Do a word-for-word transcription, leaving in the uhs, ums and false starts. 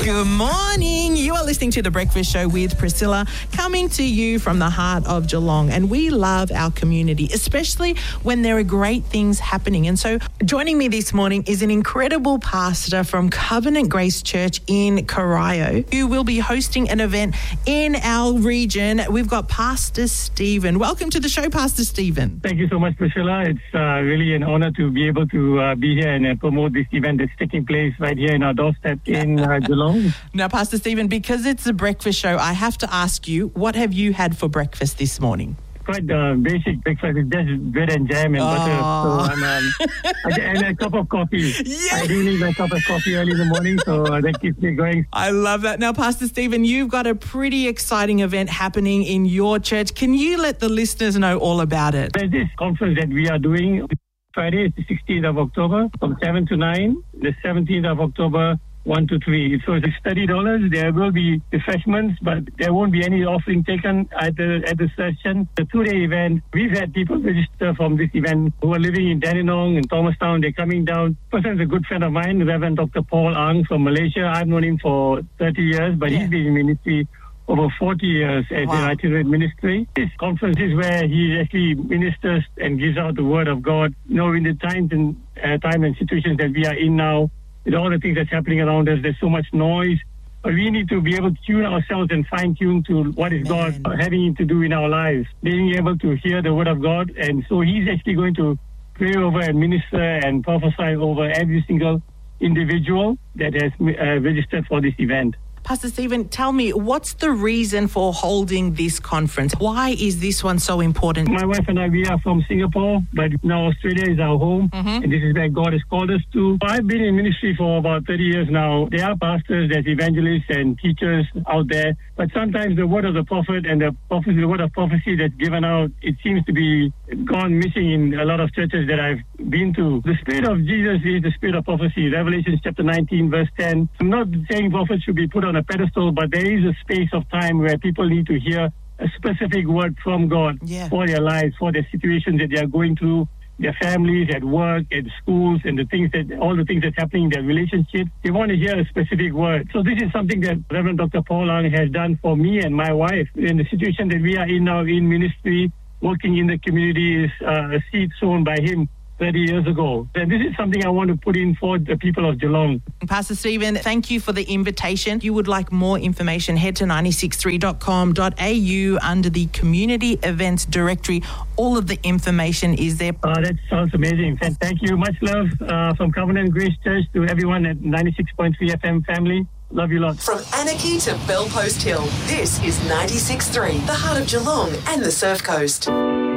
Good morning. You are listening to The Breakfast Show with Priscilla, coming to you from the heart of Geelong. And we love our community, especially when there are great things happening. And so joining me this morning is an incredible pastor from Covenant Grace Church in Corio, who will be hosting an event in our region. We've got Pastor Stephen. Welcome to the show, Pastor Stephen. Thank you so much, Priscilla. It's uh, really an honor to be able to uh, be here and uh, promote this event that's taking place right here in our doorstep in uh, Geelong. Now, Pastor Stephen, because it's a breakfast show, I have to ask you, what have you had for breakfast this morning? Quite uh, basic breakfast. It's just bread and jam and oh. butter. So I'm, um, and a cup of coffee. Yeah. I do need my cup of coffee early in the morning, so uh, that keeps me going. I love that. Now, Pastor Stephen, you've got a pretty exciting event happening in your church. Can you let the listeners know all about it? There's this conference that we are doing Friday, it's the sixteenth of October, from seven to nine. The seventeenth of October, one to three. So it's thirty dollars. There will be refreshments, but there won't be any offering taken at the at the session. The two-day event, we've had people register from this event who are living in Dandenong and Thomastown. They're coming down. Person is a good friend of mine, Reverend Doctor Paul Ang from Malaysia. I've known him for thirty years, but yeah. he's been in ministry over forty years as wow. an itinerant ministry. This conference is where he actually ministers and gives out the word of God. You know, in the times and uh, time and situations that we are in now, with all the things that's happening around us, there's so much noise. But we need to be able to tune ourselves and fine-tune to what is Amen. God having to do in our lives, being able to hear the word of God. And so he's actually going to pray over and minister and prophesy over every single individual that has uh, registered for this event. Pastor Stephen, tell me, what's the reason for holding this conference? Why is this one so important? My wife and I, we are from Singapore, but now Australia is our home, mm-hmm. and this is where God has called us to. I've been in ministry for about thirty years now. There are pastors, there's evangelists and teachers out there, but sometimes the word of the prophet and the prophecy, the word of prophecy that's given out, it seems to be gone missing in a lot of churches that I've been to. The spirit of Jesus is the spirit of prophecy. Revelation chapter nineteen, verse ten. I'm not saying prophets should be put on a pedestal, but there is a space of time where people need to hear a specific word from God yeah. for their lives, for the situations that they are going through, their families, at work, at schools, and the things that, all the things that's happening in their relationships. They want to hear a specific word. So this is something that Reverend Doctor Paul Ang has done for me and my wife. In the situation that we are in now in ministry, working in the community is uh, a seed sown by him thirty years ago. And this is something I want to put in for the people of Geelong. Pastor Stephen, thank you for the invitation. If you would like more information, head to nine six three dot com dot a u under the community events directory. All of the information is there. Uh, that sounds amazing. And thank you. Much love uh, from Covenant Grace Church to everyone at ninety-six point three F M family. Love you lots. From Anarchy to Bellpost Hill, this is ninety-six point three, the heart of Geelong and the Surf Coast.